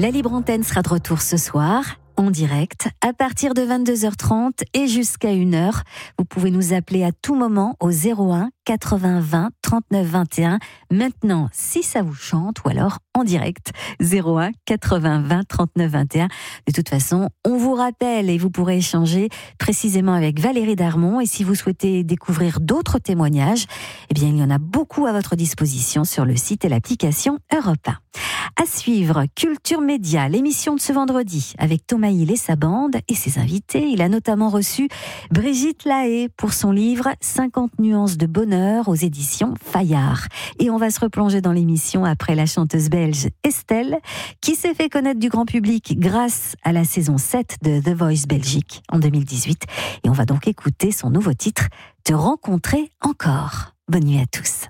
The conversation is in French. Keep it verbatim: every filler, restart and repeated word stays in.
La Libre Antenne sera de retour ce soir, en direct, à partir de vingt-deux heures trente et jusqu'à une heure. Vous pouvez nous appeler à tout moment au zéro un quatre-vingts vingt trente-neuf vingt et un. Maintenant, si ça vous chante, ou alors en direct, zéro un quatre-vingts vingt trente-neuf vingt et un. De toute façon, on vous rappelle et vous pourrez échanger précisément avec Valérie Darmon. Et si vous souhaitez découvrir d'autres témoignages, eh bien, il y en a beaucoup à votre disposition sur le site et l'application Europe un. À suivre, Culture Média, l'émission de ce vendredi avec Thomas Hill et sa bande et ses invités. Il a notamment reçu Brigitte Lahaie pour son livre cinquante nuances de bonheur aux éditions Fayard. Et on va se replonger dans l'émission après la chanteuse belge Estelle, qui s'est fait connaître du grand public grâce à la saison sept de The Voice Belgique en deux mille dix-huit. Et on va donc écouter son nouveau titre, Te rencontrer encore. Bonne nuit à tous.